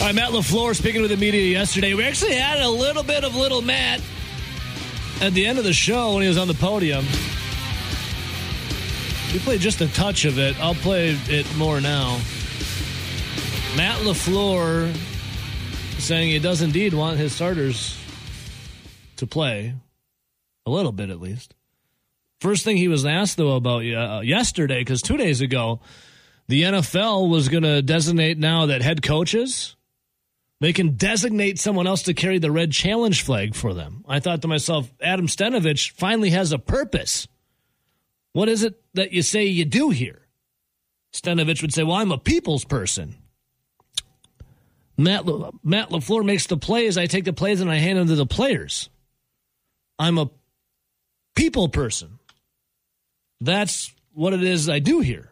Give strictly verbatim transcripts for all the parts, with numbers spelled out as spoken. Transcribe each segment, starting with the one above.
All right, Matt LaFleur speaking with the media yesterday. We actually had a little bit of little Matt at the end of the show when he was on the podium. We played just a touch of it. I'll play it more now. Matt LaFleur saying he does indeed want his starters to play. A little bit, at least. First thing he was asked, though, about uh, yesterday, because two days ago, the N F L was going to designate now that head coaches, they can designate someone else to carry the red challenge flag for them. I thought to myself, Adam Stenavich finally has a purpose. What is it that you say you do here? Stenavich would say, well, I'm a people's person. Matt, La- Matt LaFleur makes the plays. I take the plays and I hand them to the players. I'm a people person. That's what it is I do here.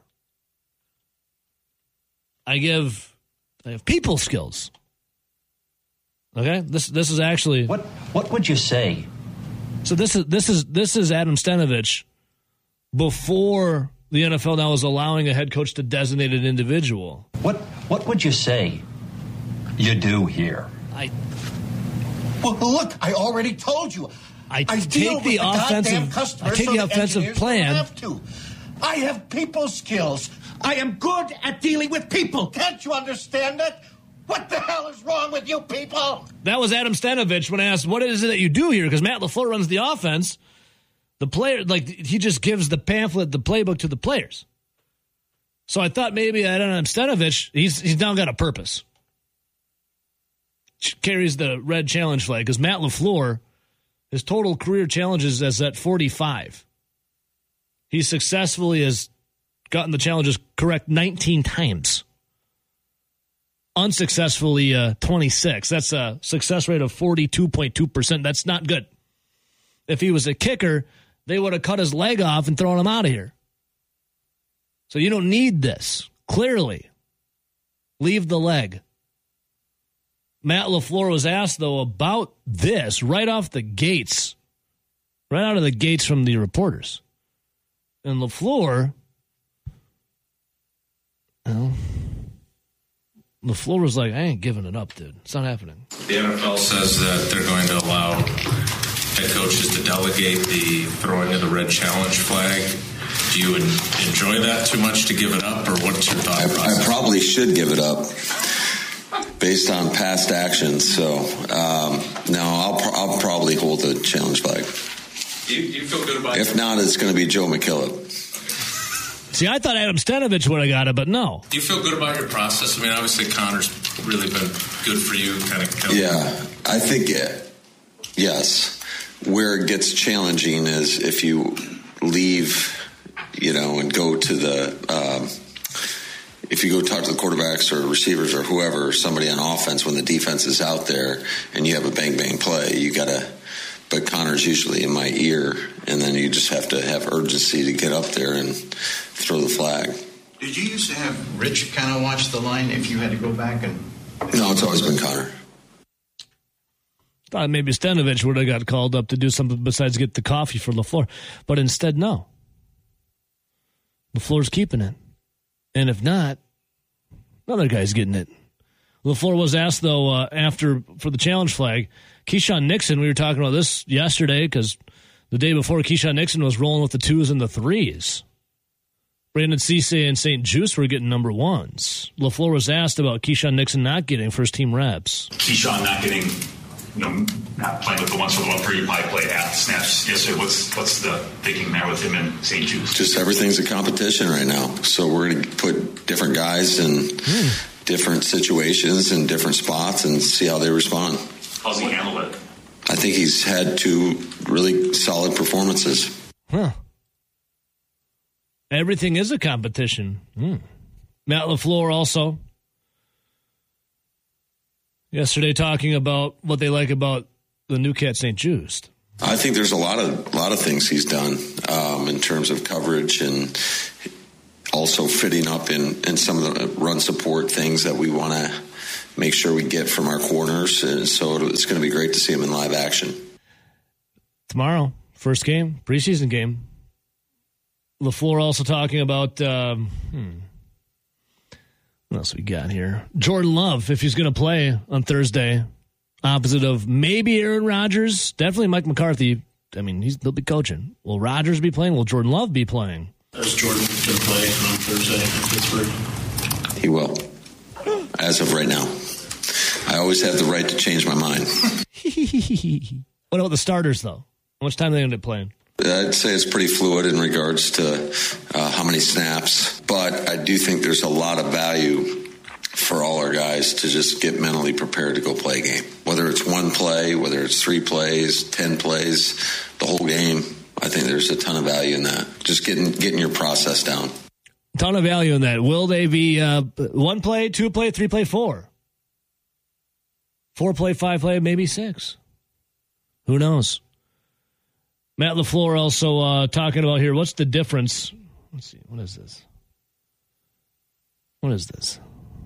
I give, I have people skills. Okay, this this is actually what what would you say? So this is this is this is Adam Stenavich before the N F L now is allowing a head coach to designate an individual. What what would you say you do here? I well look, I already told you. I, I take deal the with the offensive. customers, I take so the the offensive plan. Have to. I have people skills. I am good at dealing with people. Can't you understand it? What the hell is wrong with you people? That was Adam Stenavich when I asked, what is it that you do here? Because Matt LaFleur runs the offense. The player, like, he just gives the pamphlet, the playbook to the players. So I thought maybe Adam Stenavich, he's, he's now got a purpose. Carries the red challenge flag. Because Matt LaFleur, his total career challenges is at forty-five. He successfully has gotten the challenges correct nineteen times. Unsuccessfully, uh, twenty-six. That's a success rate of forty-two point two percent. That's not good. If he was a kicker, they would have cut his leg off and thrown him out of here. So you don't need this. Clearly. Leave the leg. Matt LaFleur was asked, though, about this right off the gates. Right out of the gates from the reporters. And LaFleur, well, LaFleur was like, I ain't giving it up, dude. It's not happening. The N F L says that they're going to allow head coaches to delegate the throwing of the red challenge flag. Do you enjoy that too much to give it up, or what's your thought I, process? I probably should give it up based on past actions. So, um, no, I'll, I'll probably hold the challenge flag. Do you, do you feel good about it? If not, it's going to be Joe McKillop. See, I thought Adam Stenavich would have got it, but no. Do you feel good about your process? I mean, obviously, Connor's really been good for you, kind of. Yeah, I think, it, yes. Where it gets challenging is if you leave, you know, and go to the, um, if you go talk to the quarterbacks or receivers or whoever, somebody on offense when the defense is out there and you have a bang-bang play, you got to, but Connor's usually in my ear, and then you just have to have urgency to get up there and throw the flag. Did you used to have Rich kind of watch the line if you had to go back and... No, it's always been Connor. Thought maybe Stenavich would have got called up to do something besides get the coffee for LaFleur. But instead, no. LaFleur's keeping it. And if not, another guy's getting it. LaFleur was asked, though, uh, after for the challenge flag, Keyshawn Nixon, we were talking about this yesterday because the day before Keyshawn Nixon was rolling with the twos and the threes. Brandon Cisse and Saint Juice were getting number ones. LaFleur was asked about Keyshawn Nixon not getting first-team reps. Keyshawn not getting, you know, not playing with the ones for the one three, you probably played half snaps yesterday. What's, what's the thinking there with him and Saint Juice? Just everything's a competition right now. So we're going to put different guys in mm. different situations and different spots and see how they respond. How's he handle it? I think he's had two really solid performances. Huh. Everything is a competition. Mm. Matt LaFleur also yesterday talking about what they like about the new cat Saint Just. I think there's a lot of a lot of things he's done um, in terms of coverage and also fitting up in, in some of the run support things that we want to make sure we get from our corners. And so it's going to be great to see him in live action. Tomorrow, first game, preseason game. LaFleur also talking about, um, hmm, What else we got here? Jordan Love, if he's going to play on Thursday, opposite of maybe Aaron Rodgers, definitely Mike McCarthy. I mean, he's, they'll be coaching. Will Rodgers be playing? Will Jordan Love be playing? Is Jordan going to play on Thursday in Pittsburgh? He will. As of right now. I always have the right to change my mind. What about the starters, though? How much time are they end up playing? I'd say it's pretty fluid in regards to uh, how many snaps, but I do think there's a lot of value for all our guys to just get mentally prepared to go play a game. Whether it's one play, whether it's three plays, ten plays, the whole game, I think there's a ton of value in that. Just getting getting your process down. Ton of value in that. Will they be uh, one play, two play, three play, four? Four play, five play, maybe six. Who knows? Matt LaFleur also uh, talking about here, what's the difference? Let's see, what is this? What is this?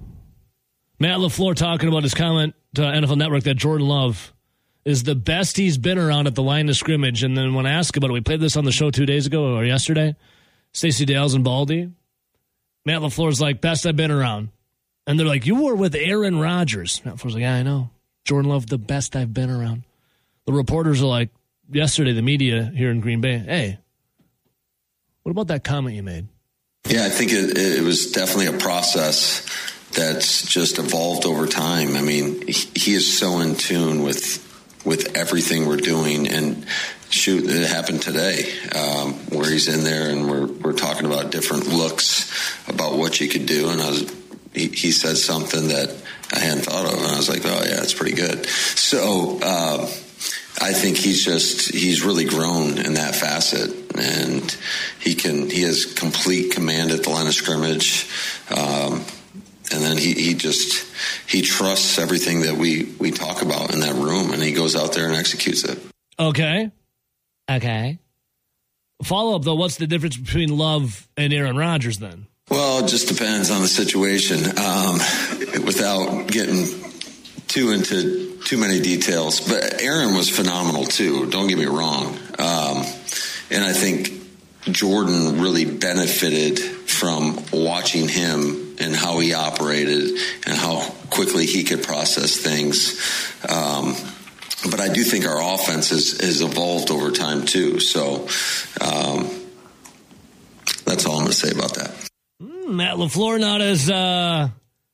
Matt LaFleur talking about his comment to N F L Network that Jordan Love is the best he's been around at the line of scrimmage. And then when I asked about it, we played this on the show two days ago or yesterday, Stacey Dales and Baldy. Matt LaFleur's like, best I've been around. And they're like, you were with Aaron Rodgers. Matt LaFleur's like, yeah, I know. Jordan Love, the best I've been around. The reporters are like, yesterday, the media here in Green Bay, hey, what about that comment you made? Yeah, I think it, it was definitely a process that's just evolved over time. I mean, he, he is so in tune with with everything we're doing. And shoot, it happened today um, where he's in there and we're we're talking about different looks about what you could do. And I was he, he said something that I hadn't thought of, and I was like, oh yeah, that's pretty good. So. Uh, I think he's just, he's really grown in that facet, and he can, he has complete command at the line of scrimmage. Um, and then he, he just, he trusts everything that we, we talk about in that room, and he goes out there and executes it. Okay. Okay. Follow up though. What's the difference between Love and Aaron Rodgers then? Well, it just depends on the situation. Um, without getting too into too many details, but Aaron was phenomenal too. Don't get me wrong. Um, and I think Jordan really benefited from watching him and how he operated and how quickly he could process things. Um, but I do think our offense has, has evolved over time too. So um, that's all I'm going to say about that. Mm, Matt LaFleur not as uh,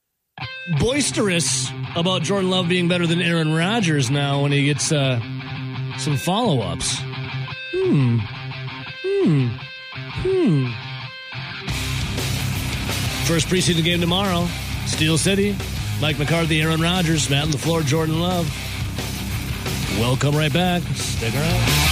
boisterous about Jordan Love being better than Aaron Rodgers now when he gets uh, some follow-ups. Hmm. Hmm. Hmm. First preseason game tomorrow. Steel City. Mike McCarthy, Aaron Rodgers, Matt LaFleur, Jordan Love. We'll come right back. Stick around.